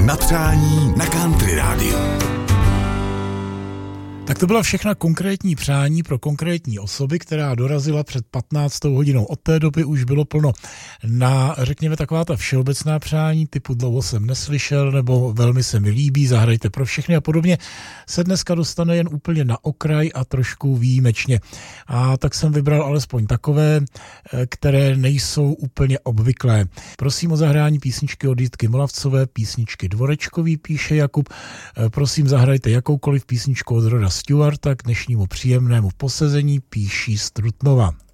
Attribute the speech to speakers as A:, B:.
A: na přání na Country Rádiu.
B: Tak to byla všechna konkrétní přání pro konkrétní osoby, která dorazila před 15. hodinou. Od té doby už bylo plno na, řekněme, taková ta všeobecná přání typu dlouho jsem neslyšel nebo velmi se mi líbí, zahrajte pro všechny a podobně, se dneska dostane jen úplně na okraj a trošku výjimečně. A tak jsem vybral alespoň takové, které nejsou úplně obvyklé. Prosím o zahrání písničky od Jitky Molavcové, písničky Dvorečkový, píše Jakub. Prosím, zahrajte jakoukoliv písničku od Roda Stewarta k dnešnímu příjemnému posezení, píší z Trutnova.